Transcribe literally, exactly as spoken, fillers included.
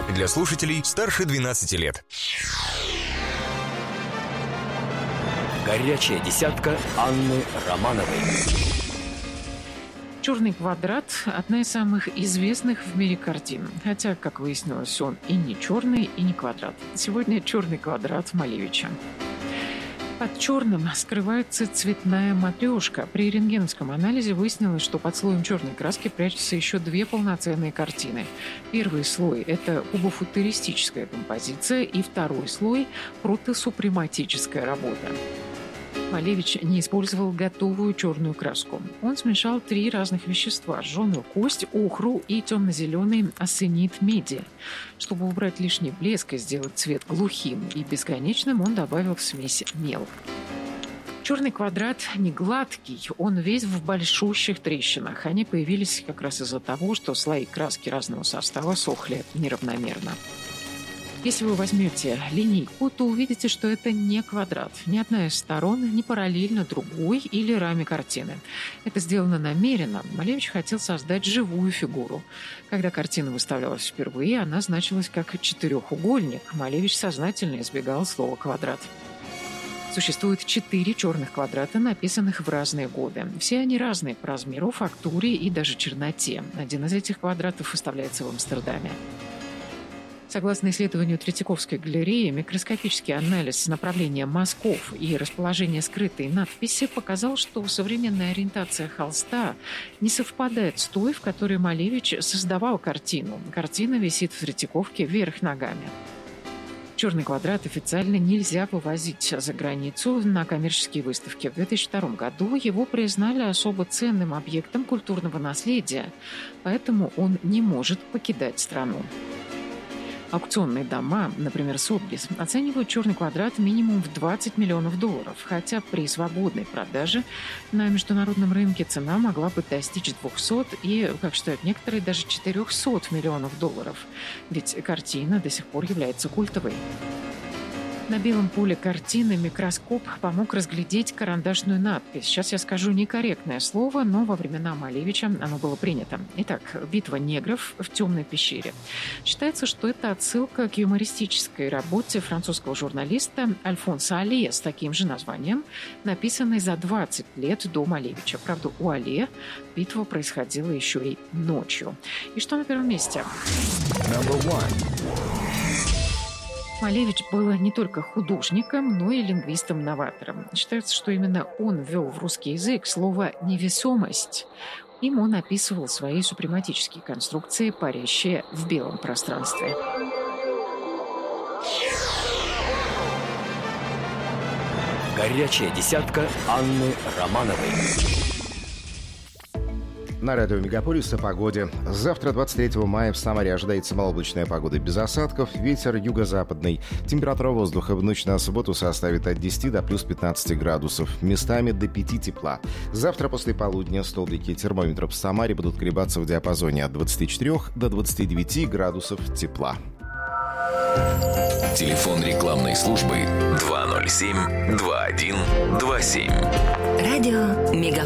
Для слушателей старше двенадцати лет. Горячая десятка Анны Романовой. «Черный квадрат» — одна из самых известных в мире картин. Хотя, как выяснилось, он и не черный, и не квадрат. Сегодня «Черный квадрат» Малевича. Под черным скрывается цветная матрешка. При рентгеновском анализе выяснилось, что под слоем черной краски прячутся еще две полноценные картины. Первый слой – это кубофутуристическая композиция, и второй слой – протосупрематическая работа. Малевич не использовал готовую черную краску. Он смешал три разных вещества – жженую кость, охру и темно-зеленый ассенит меди. Чтобы убрать лишний блеск и сделать цвет глухим и бесконечным, он добавил в смесь мел. Черный квадрат не гладкий, он весь в большущих трещинах. Они появились как раз из-за того, что слои краски разного состава сохли неравномерно. Если вы возьмете линейку, то увидите, что это не квадрат. Ни одна из сторон не параллельна другой или раме картины. Это сделано намеренно. Малевич хотел создать живую фигуру. Когда картина выставлялась впервые, она значилась как четырехугольник. Малевич сознательно избегал слова «квадрат». Существует четыре черных квадрата, написанных в разные годы. Все они разные по размеру, фактуре и даже черноте. Один из этих квадратов выставляется в Амстердаме. Согласно исследованию Третьяковской галереи, микроскопический анализ направления мазков и расположения скрытой надписи показал, что современная ориентация холста не совпадает с той, в которой Малевич создавал картину. Картина висит в Третьяковке вверх ногами. «Черный квадрат» официально нельзя вывозить за границу на коммерческие выставки. В две тысячи втором году его признали особо ценным объектом культурного наследия, поэтому он не может покидать страну. Аукционные дома, например, Сотбис, оценивают «Черный квадрат» минимум в двадцать миллионов долларов, хотя при свободной продаже на международном рынке цена могла бы достичь двухсот и, как считают некоторые, даже четырехсот миллионов долларов. Ведь картина до сих пор является культовой. На белом поле картины микроскоп помог разглядеть карандашную надпись. Сейчас я скажу некорректное слово, но во времена Малевича оно было принято. Итак, «Битва негров в темной пещере». Считается, что это отсылка к юмористической работе французского журналиста Альфонса Алле с таким же названием, написанной за двадцать лет до Малевича. Правда, у Алле битва происходила еще и ночью. И что на первом месте? Малевич был не только художником, но и лингвистом-новатором. Считается, что именно он ввел в русский язык слово «невесомость». Им он описывал свои супрематические конструкции, парящие в белом пространстве. Горячая десятка Анны Романовой. На радио «Мегаполис» о погоде. Завтра, двадцать третьего мая, в Самаре ожидается малооблачная погода без осадков, ветер юго-западный. Температура воздуха в ночь на субботу составит от десяти до плюс пятнадцати градусов, местами до пяти тепла. Завтра после полудня столбики термометров в Самаре будут колебаться в диапазоне от двадцати четырёх до двадцати девяти градусов тепла. Телефон рекламной службы два ноль семь два один два семь. Радио «Мегаполис».